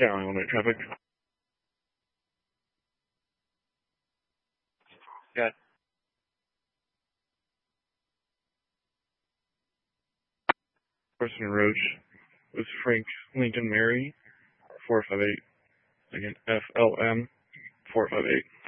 Yeah, Illinois traffic. Got Person Roach with Frank Lincoln Mary 458. Again, FLM 458.